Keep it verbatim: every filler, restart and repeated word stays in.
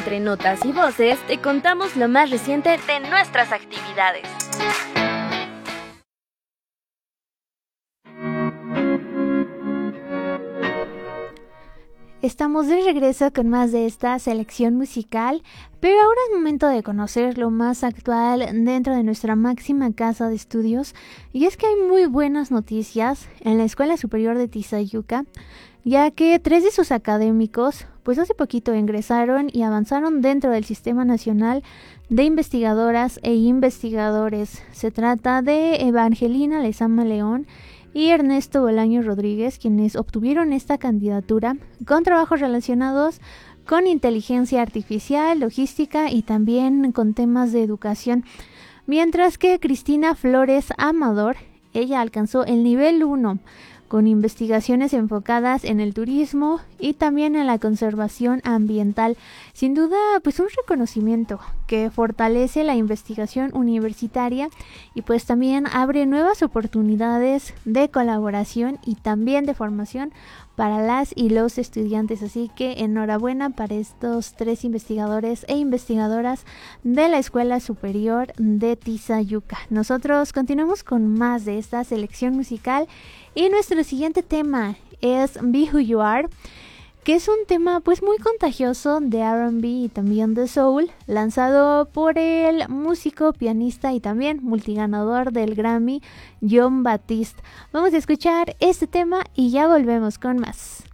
entre notas y voces te contamos lo más reciente de nuestras actividades. Estamos de regreso con más de esta selección musical, pero ahora es momento de conocer lo más actual dentro de nuestra máxima casa de estudios, y es que hay muy buenas noticias en la Escuela Superior de Tizayuca, ya que tres de sus académicos pues hace poquito ingresaron y avanzaron dentro del Sistema Nacional de Investigadoras e Investigadores. Se trata de Evangelina Lezama León y Ernesto Bolaño Rodríguez, quienes obtuvieron esta candidatura con trabajos relacionados con inteligencia artificial, logística y también con temas de educación. Mientras que Cristina Flores Amador, ella alcanzó el nivel uno con investigaciones enfocadas en el turismo y también en la conservación ambiental. Sin duda, pues un reconocimiento que fortalece la investigación universitaria y pues también abre nuevas oportunidades de colaboración y también de formación para las y los estudiantes. Así que enhorabuena para estos tres investigadores e investigadoras de la Escuela Superior de Tizayuca. Nosotros continuamos con más de esta selección musical y nuestro siguiente tema es Be Who You Are, que es un tema pues muy contagioso de R and B y también de soul, lanzado por el músico, pianista y también multiganador del Grammy, Jon Batiste. Vamos a escuchar este tema y ya volvemos con más.